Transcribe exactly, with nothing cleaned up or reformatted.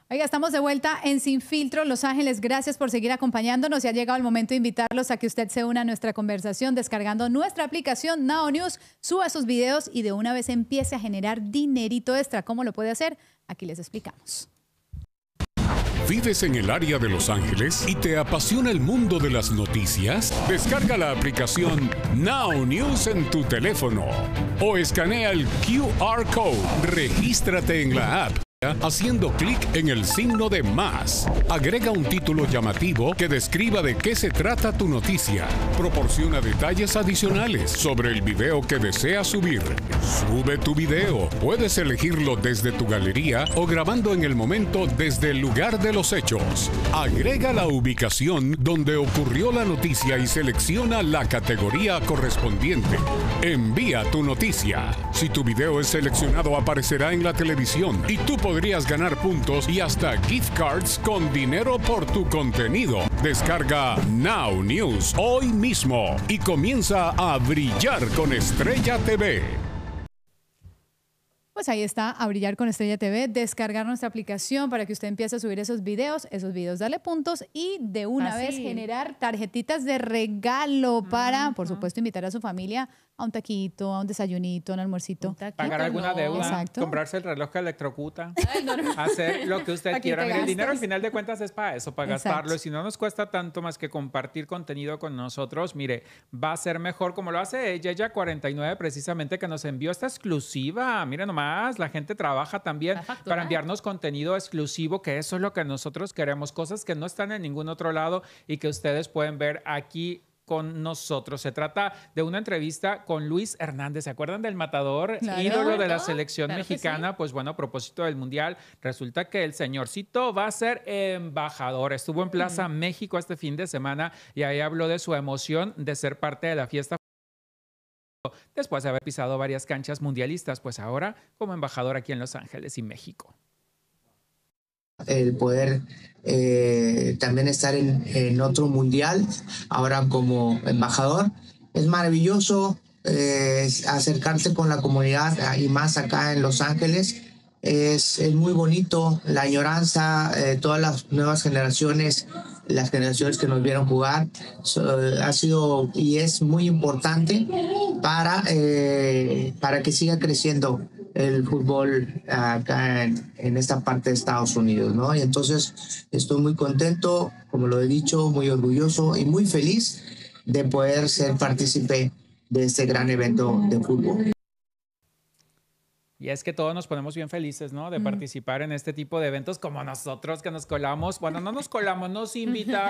Oiga, estamos de vuelta en Sin Filtro, Los Ángeles. Gracias por seguir acompañándonos y ha llegado el momento de invitarlos a que usted se una a nuestra conversación descargando nuestra aplicación Now News, suba sus videos y de una vez empiece a generar dinerito extra. ¿Cómo lo puede hacer? Aquí les explicamos. ¿Vives en el área de Los Ángeles y te apasiona el mundo de las noticias? Descarga la aplicación Now News en tu teléfono o escanea el Q R Code. Regístrate en la app haciendo clic en el signo de más. Agrega un título llamativo que describa de qué se trata tu noticia. Proporciona detalles adicionales sobre el video que deseas subir. Sube tu video. Puedes elegirlo desde tu galería o grabando en el momento desde el lugar de los hechos. Agrega la ubicación donde ocurrió la noticia y selecciona la categoría correspondiente. Envía tu noticia. Si tu video es seleccionado, aparecerá en la televisión y tú podrías ganar puntos y hasta gift cards con dinero por tu contenido. Descarga Now News hoy mismo y comienza a brillar con Estrella T V. Pues ahí está, a brillar con Estrella T V, descargar nuestra aplicación para que usted empiece a subir esos videos, esos videos darle puntos y de una Así. vez generar tarjetitas de regalo para, Uh-huh. por supuesto, invitar a su familia a un taquito, a un desayunito, a un almuercito. Un taquito, Pagar alguna no. deuda, Exacto. comprarse el reloj que electrocuta, Ay, no, no. hacer lo que usted Aquí quiera. te Mire, el dinero al gastas. final de cuentas es para eso, para Exacto. gastarlo. Y si no nos cuesta tanto más que compartir contenido con nosotros, mire, va a ser mejor como lo hace ella, ella cuarenta y nueve precisamente, que nos envió esta exclusiva. Mire nomás, la gente trabaja también La factura. para enviarnos contenido exclusivo, que eso es lo que nosotros queremos, cosas que no están en ningún otro lado y que ustedes pueden ver aquí con nosotros. Se trata de una entrevista con Luis Hernández. ¿Se acuerdan del matador, Claro. ídolo de la Claro, selección claro que mexicana? Pues bueno, a propósito del Mundial, resulta que el señorcito va a ser embajador. Estuvo en Plaza México este fin de semana y ahí habló de su emoción de ser parte de la fiesta después de haber pisado varias canchas mundialistas, pues ahora como embajador aquí en Los Ángeles y México. El poder eh, también estar en, en otro mundial, ahora como embajador, es maravilloso eh, es acercarse con la comunidad y más acá en Los Ángeles. Es, es muy bonito la añoranza, eh, todas las nuevas generaciones, las generaciones que nos vieron jugar, so, ha sido y es muy importante para, eh, para que siga creciendo el fútbol acá en, en esta parte de Estados Unidos, ¿no? Y entonces estoy muy contento, como lo he dicho, muy orgulloso y muy feliz de poder ser partícipe de este gran evento de fútbol. Y es que todos nos ponemos bien felices, ¿no? De participar en este tipo de eventos como nosotros que nos colamos. Bueno, no nos colamos, nos invitamos.